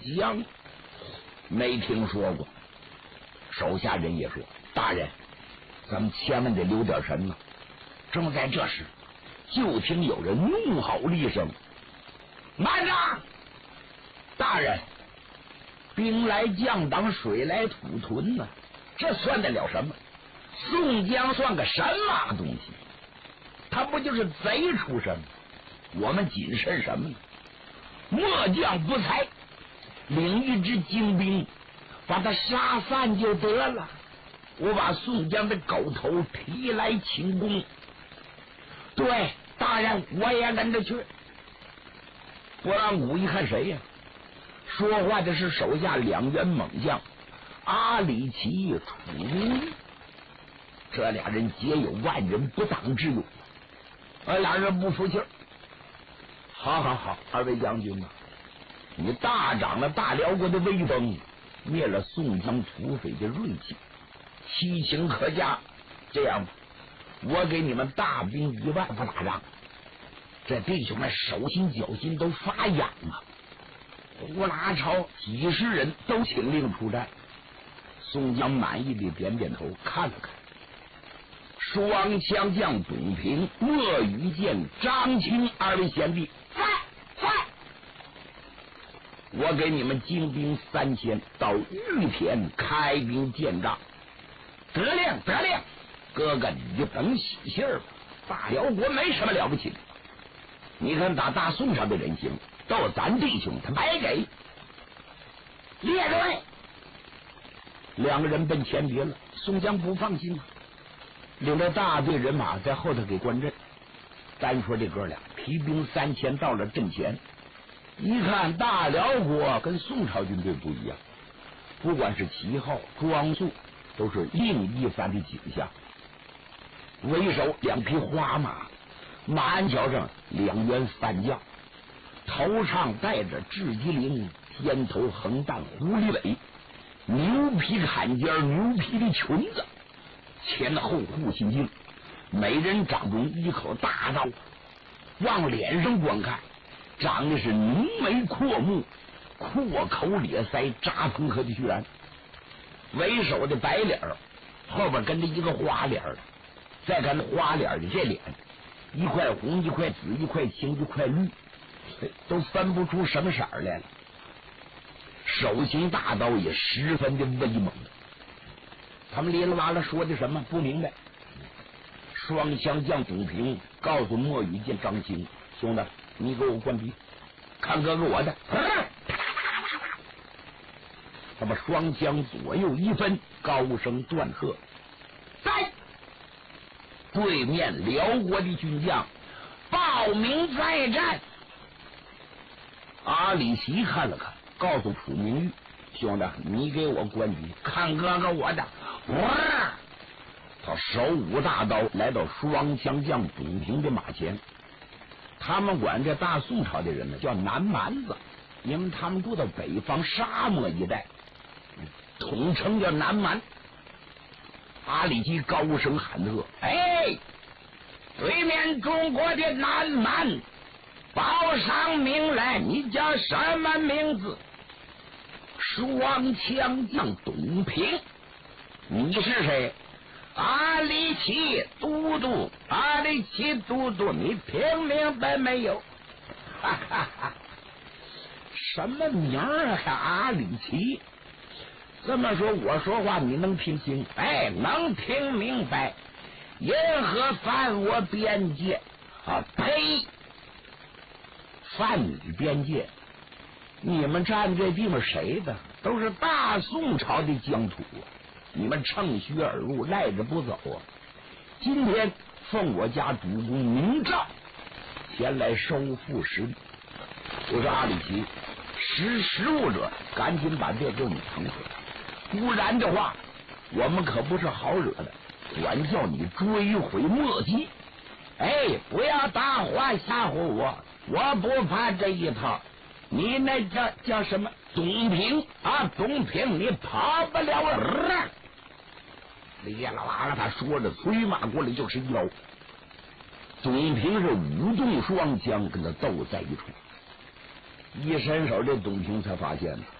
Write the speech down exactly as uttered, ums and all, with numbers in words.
江，没听说过。手下人也说：“大人，咱们千万得留点神呐！”正在这时，就听有人怒吼了一声：“慢着！大人，兵来将挡，水来土屯呢、啊，这算得了什么？宋江算个什么东西？他不就是贼出身？我们谨慎什么呢？末将不才，领一支精兵，把他杀散就得了。我把宋江的狗头提来请功。对，大人，我也跟着去。”拨浪鼓一看谁呀、啊？说话的是手下两员猛将阿里奇、楚明玉。这俩人皆有万人不挡之勇。呃，俩人不服气儿。好好好，二位将军啊，你大涨了大辽国的威风，灭了宋江土匪的锐气，七情可嘉。这样吧，我给你们大兵一万，不打仗。这弟兄们手心脚心都发痒啊！呼啦超几十人都请令出战。宋江满意的点点头，看了看双枪将董平、莫羽见、张青二位贤弟，在在，我给你们精兵三千，到玉田开兵建仗。得令得令，哥哥你就等喜信儿吧。大辽国没什么了不起的，你看打大宋上的人情，到咱弟兄他白给。列队，两个人奔前别了。宋江不放心啊，领着大队人马在后头给关阵。单说这哥俩提兵三千到了阵前，一看大辽国跟宋朝军队不一样，不管是旗号装束都是另一番的景象。为首两匹花马，马鞍桥上两员番将，头上戴着雉鸡翎，肩头横担狐狸尾，牛皮坎肩，牛皮的裙子，前后护心镜，每人掌中一口大刀，往脸上观看，长的是浓眉阔目，阔口咧腮，扎蓬和的居然。为首的白脸后边跟着一个花脸，再看花脸的这脸，一块红一块紫一块青一块绿，都分不出什么色来了。手行大刀也十分的威猛。他们哩啦哇啦说的什么不明白。双枪将董平告诉莫羽见、张青，兄弟，你给我关闭，看哥哥我的。他把双枪左右一分，高声断喝：“在！”对面辽国的军将报名再战。阿里奇看了看，告诉楚明玉：“兄弟，你给我关机，看哥哥我的。”哇！他手舞大刀来到双枪将董平的马前。他们管这大宋朝的人呢叫南蛮子，因为他们住在北方沙漠一带，统称叫南蛮。阿里基高声喊喝：“哎，对面中国的南蛮，报上名来，你叫什么名字？”双枪将董平。你是谁？阿里奇都督，阿里奇都督，你听明白没有？哈哈哈！什么名儿啊？阿里奇？这么说，我说话你能听清？哎，能听明白。因何犯我边界？啊，呸！犯你边界？你们占这地方谁的？都是大宋朝的疆土啊！你们趁虚而入，赖着不走啊！今天奉我家主公明诏，前来收复失地。我说阿里奇，识时务者，赶紧把这给我们腾出来，不然的话，我们可不是好惹的，管叫你追悔莫及。哎，不要大话吓唬我，我不怕这一套。你那叫叫什么？董平啊，董平，你跑不了啊！哩啦啦啦，他说着，催马过来就是一刀。董平是舞动双枪，跟他斗在一处。一伸手，这董平才发现